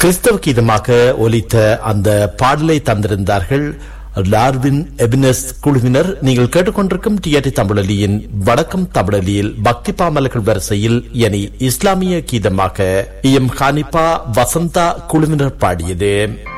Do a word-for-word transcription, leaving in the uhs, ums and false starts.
கிறிஸ்தவ கீதமாக ஒலித்த அந்த பாடலை தந்திருந்தார்கள் லார்வின் எபினஸ் குழுவினர். நீங்கள் கேட்டுக்கொண்டிருக்கும் டிஆர்டி தமிழொலியின் வடக்கம் தமிழொலியில் பக்தி பாமலர்கள் வரிசையில் இனி இஸ்லாமிய கீதமாக எம் ஹானிபா வசந்தா குழுவினர் பாடியது.